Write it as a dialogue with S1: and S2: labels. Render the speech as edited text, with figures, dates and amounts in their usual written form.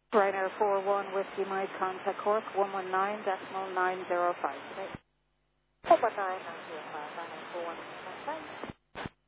S1: Ryanair 41 Whiskey Mike, contact Cork 119.905.
S2: 119.905, Ryanair 41, contact.